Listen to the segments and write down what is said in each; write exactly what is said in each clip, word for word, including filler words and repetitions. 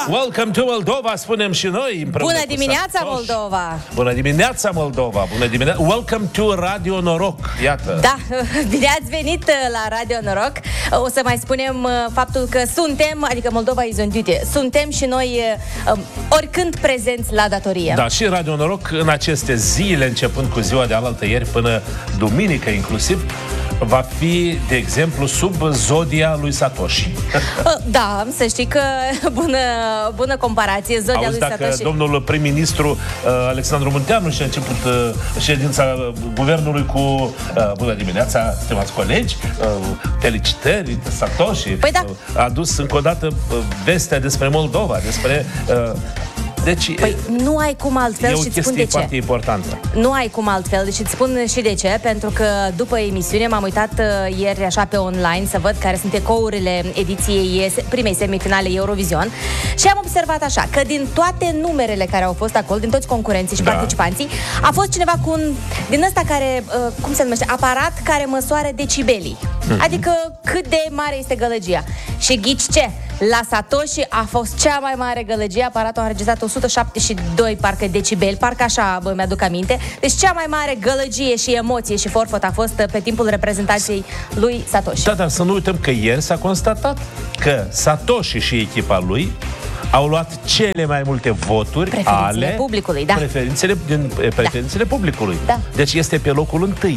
Welcome to Moldova, spunem și noi. Bună dimineața, Moldova! Bună dimineața, Moldova! Bună dimineața! Welcome to Radio Noroc, iată! Da, bine ați venit la Radio Noroc. O să mai spunem faptul că suntem, adică Moldova is on duty, suntem și noi oricând prezenți la datorie. Da, și Radio Noroc în aceste zile, începând cu ziua de alaltă ieri până duminică inclusiv, va fi, de exemplu, sub zodia lui Satoshi. Da, să știi că bună, bună comparație, zodia Auzi, lui dacă Satoshi. domnul prim-ministru uh, Alexandru Munteanu și-a început uh, ședința guvernului cu uh, bună dimineața, stimați colegi, uh, felicitări, Satoshi. Păi da. Uh, a adus încă o dată uh, vestea despre Moldova, despre... Uh, Deci, păi nu ai cum altfel e o și îți spun de chestie ce. foarte importantă. Nu ai cum altfel și îți spun și de ce. Pentru că după emisiune m-am uitat uh, ieri așa pe online să văd care sunt ecourile ediției primei semifinale Eurovision și am observat așa că din toate numerele care au fost acolo, din toți concurenții și Da. participanții, a fost cineva cu un din ăsta care, uh, cum se numește, aparat care măsoară decibelii. Mm-hmm. Adică cât de mare este gălăgia. Și ghici ce? La Satoshi a fost cea mai mare gălăgie. Aparatul a înregistrat o sută șaptezeci și doi parcă decibeli, parcă așa bă, mi-aduc aminte. Deci cea mai mare gălăgie și emoție și forfot a fost pe timpul reprezentației lui Satoshi. Da, dar să nu uităm că ieri s-a constatat că Satoshi și echipa lui au luat cele mai multe voturi Preferințele ale publicului, da. preferințele, din preferințele da. publicului. Da. Deci este pe locul întâi.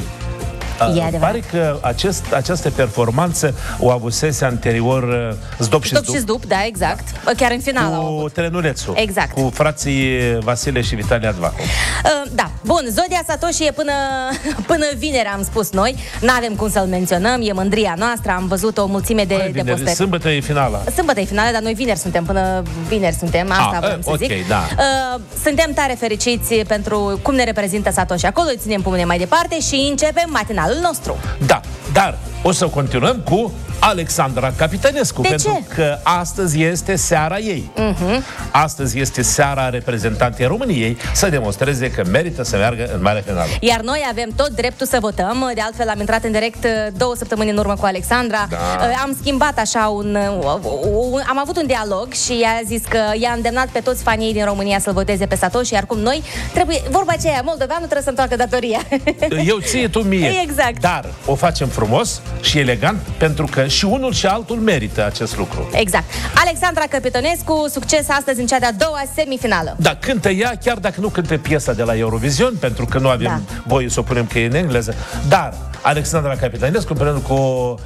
E Pare că acest, această performanță o avusese anterior uh, Zdop și Zdop Zdup. și Zdup, da, exact. Chiar în final au Cu avut. trenulețul. Exact. Cu frații Vasile și Vitalia Dvacu. Uh, da, bun, zodia Satoshi e până, până vineri, am spus noi. N-avem cum să-l menționăm, e mândria noastră. Am văzut o mulțime de, Hai, de vineri, postări. Sâmbătă e finala. Sâmbătă e finală, dar noi vineri suntem, până vineri suntem, asta Ah, vreau să ok, zic. da. Uh, suntem tare fericiți pentru cum ne reprezintă Satoshi acolo, îi ținem pumne mai departe și începem matinalul nostru. Da, dar o să continuăm cu Alexandra Capitănescu, De pentru ce? că astăzi este seara ei. Uh-huh. Astăzi este seara reprezentantei României să demonstreze că merită să meargă în mare finală. Iar noi avem tot dreptul să votăm. De altfel am intrat în direct două săptămâni în urmă cu Alexandra. Da. Am schimbat așa un, un... Am avut un dialog și i-a zis că i-a îndemnat pe toți fanii din România să-l voteze pe Satoshi, iar cum noi trebuie... Vorba aceea, moldoveanul trebuie să întoarcă datoria. Eu ție, tu mie. Exact. Dar o facem frumos și elegant, pentru că și unul și altul merită acest lucru. Exact. Alexandra Capitănescu, succes astăzi în cea de-a doua semifinală. Da, cântă ea, chiar dacă nu cântă piesa de la Eurovision, pentru că nu avem Da. voie să o punem că e în engleză, dar Alexandra Capitănescu împreună cu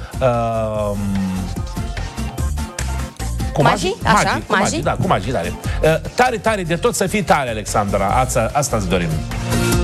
uh, cu Magi? Așa? Magi, cu Magi? Magi, da, cu Magi, tare. Uh, tare, tare de tot, să fii tare, Alexandra, asta, asta îți dorim.